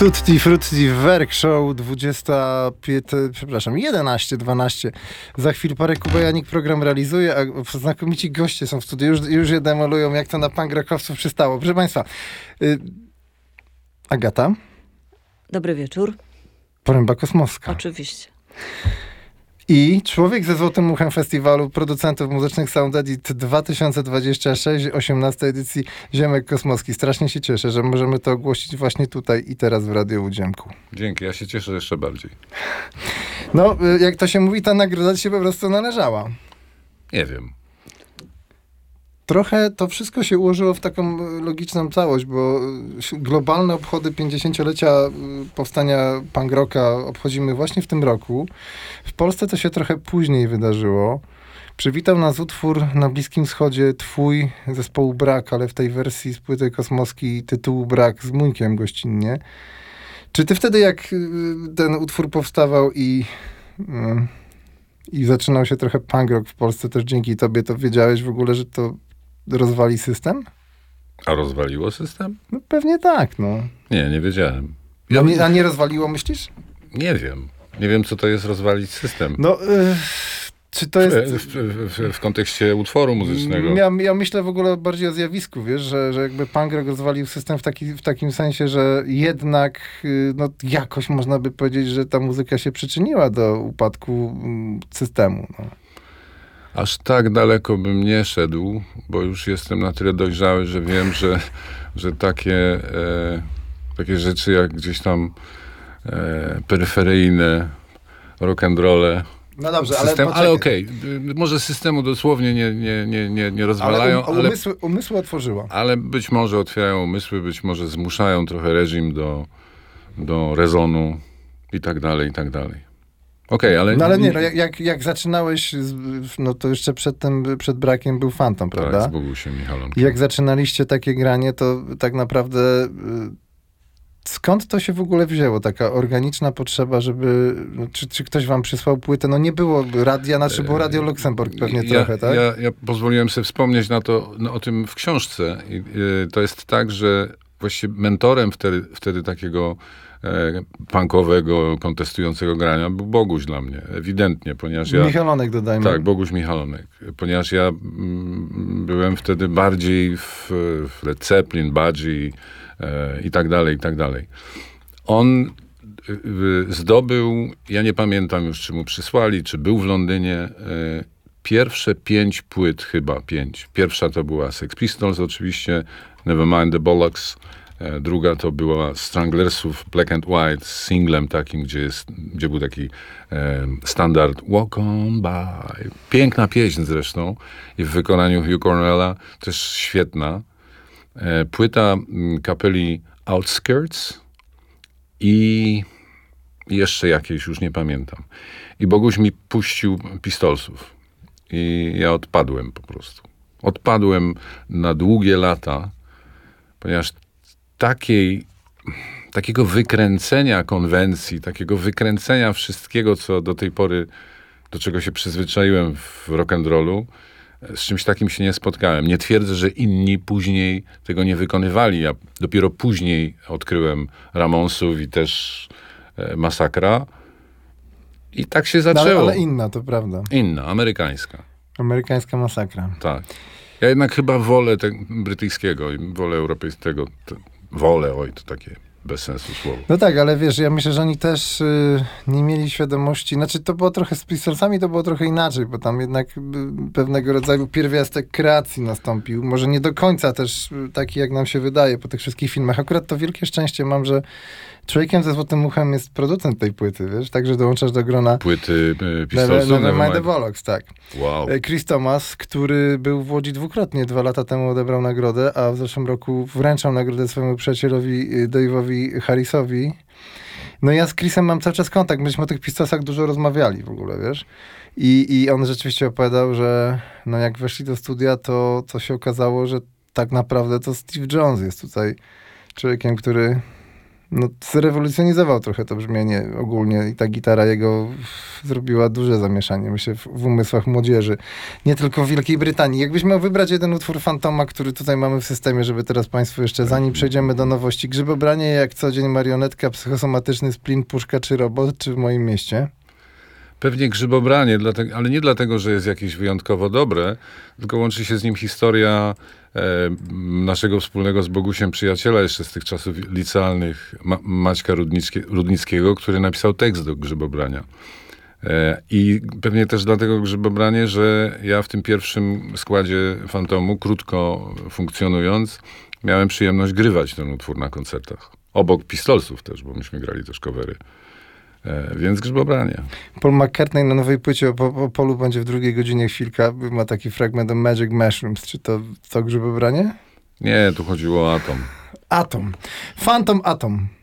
Tutti Frutti Werk Show 11:12. Za chwilę parę Kuba Janik program realizuje, a znakomici goście są w studiu. Już je demolują, jak to na punk rockowców przystało. Proszę Państwa, Agata. Dobry wieczór. Poręba Kosmowska. Oczywiście. I człowiek ze Złotym Uchem Festiwalu Producentów Muzycznych Sound Edit 2026, 18 edycji Ziemek Kosmowski. Strasznie się cieszę, że możemy to ogłosić właśnie tutaj i teraz w Radiu Udziemku. Dzięki, ja się cieszę jeszcze bardziej. No, jak to się mówi, ta nagroda ci się po prostu należała. Nie wiem. Trochę to wszystko się ułożyło w taką logiczną całość, bo globalne obchody 50-lecia powstania punk rocka obchodzimy właśnie w tym roku. W Polsce to się trochę później wydarzyło. Przywitał nas utwór na Bliskim Wschodzie twój zespołu Brak, ale w tej wersji z płyty Kosmowskiej tytułu Brak z Mójkiem gościnnie. Czy ty wtedy, jak ten utwór powstawał i zaczynał się trochę punk rock w Polsce, też dzięki tobie, to wiedziałeś w ogóle, że to rozwali system? A rozwaliło system? No pewnie tak, no. Nie wiedziałem. A nie rozwaliło, myślisz? Nie wiem. Nie wiem, co to jest rozwalić system. No, czy to jest... W kontekście utworu muzycznego. Ja myślę w ogóle bardziej o zjawisku, wiesz, że jakby punk rock rozwalił system w takim sensie, że jednak no, jakoś można by powiedzieć, że ta muzyka się przyczyniła do upadku systemu. No. Aż tak daleko bym nie szedł, bo już jestem na tyle dojrzały, że wiem, że takie rzeczy jak gdzieś tam peryferyjne rock'n'rolle. No dobrze, ale okej. Może systemu dosłownie nie rozwalają, ale umysły otworzyła. Ale być może otwierają umysły, być może zmuszają trochę reżim do rezonu i tak dalej, i tak dalej. Okej, ale... No ale nie, no jak zaczynałeś, no to jeszcze przed Brakiem był Fantom, prawda? Tak, z Bogusiem Michalonkiem. Jak zaczynaliście takie granie, to tak naprawdę skąd to się w ogóle wzięło? Taka organiczna potrzeba, żeby... Czy ktoś wam przysłał płytę? No nie było radia, było Radio Luksemburg pewnie trochę, tak? Ja pozwoliłem sobie wspomnieć o tym w książce. To jest tak, że właściwie mentorem wtedy takiego punkowego, kontestującego grania był Boguś dla mnie, ewidentnie, ponieważ ja... Michalonek dodajmy. Tak, Boguś Michalonek, ponieważ ja byłem wtedy bardziej w Led Zeppelin, Budgie i tak dalej, i tak dalej. On zdobył, ja nie pamiętam już, czy mu przysłali, czy był w Londynie, pierwsze 5 płyt, chyba 5. Pierwsza to była Sex Pistols oczywiście, Nevermind the Bollocks. Druga to była Stranglersów Black and White z singlem takim, gdzie był taki standard Walk on by. Piękna pieśń zresztą i w wykonaniu Hugh Cornella też świetna. Płyta kapeli Outskirts i jeszcze jakieś, już nie pamiętam. I Boguś mi puścił Pistolsów. I ja odpadłem po prostu. Odpadłem na długie lata, ponieważ takiego wykręcenia konwencji, takiego wykręcenia wszystkiego, co do tej pory, do czego się przyzwyczaiłem w rock'n'rollu, z czymś takim się nie spotkałem. Nie twierdzę, że inni później tego nie wykonywali. Ja dopiero później odkryłem Ramonsów i też Masakra. I tak się zaczęło. Ale inna, to prawda. Inna, amerykańska. Amerykańska Masakra. Tak. Ja jednak chyba wolę brytyjskiego i wolę europejskiego. To takie bez sensu słowo. No tak, ale wiesz, ja myślę, że oni też nie mieli świadomości, znaczy to było trochę z Pistolsami, to było trochę inaczej, bo tam jednak pewnego rodzaju pierwiastek kreacji nastąpił. Może nie do końca też taki, jak nam się wydaje po tych wszystkich filmach. Akurat to wielkie szczęście mam, że człowiekiem ze Złotym Uchem jest producent tej płyty, wiesz? Także dołączasz do grona płyty Pistolsów. Nevermind the Bollocks, tak. Wow. Chris Thomas, który był w Łodzi dwukrotnie, 2 lata temu odebrał nagrodę, a w zeszłym roku wręczał nagrodę swojemu przyjacielowi Dave'owi Harrisowi. No ja z Chrisem mam cały czas kontakt, myśmy o tych Pistolsach dużo rozmawiali w ogóle, wiesz? I on rzeczywiście opowiadał, że no jak weszli do studia, to się okazało, że tak naprawdę to Steve Jones jest tutaj człowiekiem, który No, zrewolucjonizował trochę to brzmienie ogólnie i ta gitara jego zrobiła duże zamieszanie, myślę, w umysłach młodzieży. Nie tylko w Wielkiej Brytanii. Jakbyś miał wybrać jeden utwór Fantoma, który tutaj mamy w systemie, żeby teraz państwu jeszcze, zanim przejdziemy do nowości, Grzybobranie, Jak co dzień marionetka, Psychosomatyczny splin, Puszka czy Robot, czy W moim mieście? Pewnie Grzybobranie, ale nie dlatego, że jest jakieś wyjątkowo dobre, tylko łączy się z nim historia naszego wspólnego z Bogusiem przyjaciela jeszcze z tych czasów licealnych, Maćka Rudnickiego, który napisał tekst do Grzybobrania. I pewnie też dlatego Grzybobranie, że ja w tym pierwszym składzie Fantomu, krótko funkcjonując, miałem przyjemność grywać ten utwór na koncertach. Obok Pistolsów też, bo myśmy grali też covery. Więc Grzybobranie. Paul McCartney na nowej płycie o Polu będzie w drugiej godzinie chwilka. Ma taki fragment o Magic Mushrooms. Czy to Grzybobranie? Nie, tu chodziło o Atom. Atom. Phantom Atom.